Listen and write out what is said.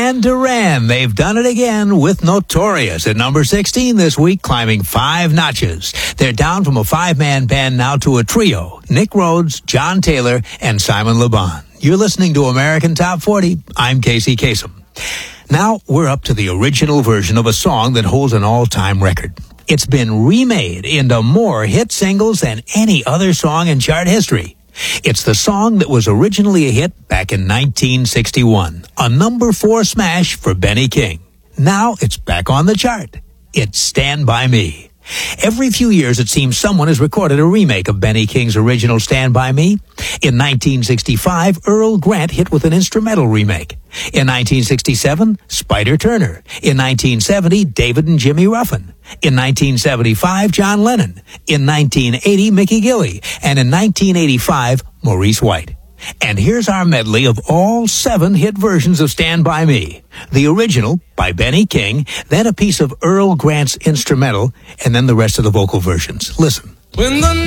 Duran Duran, they've done it again with Notorious at number 16 this week, climbing 5 notches. They're down from a 5-man band now to a trio, Nick Rhodes, John Taylor, and Simon Le Bon. You're listening to American Top 40. I'm Casey Kasem. Now we're up to the original version of a song that holds an all-time record. It's been remade into more hit singles than any other song in chart history. It's the song that was originally a hit back in 1961, a number 4 smash for Benny King. Now it's back on the chart. It's Stand By Me. Every few years, it seems someone has recorded a remake of Benny King's original Stand By Me. In 1965, Earl Grant hit with an instrumental remake. In 1967, Spider Turner. In 1970, David and Jimmy Ruffin. In 1975, John Lennon. In 1980, Mickey Gilley. And in 1985, Maurice White. And here's our medley of all 7 hit versions of Stand By Me. The original by Benny King, then a piece of Earl Grant's instrumental, and then the rest of the vocal versions. Listen. When the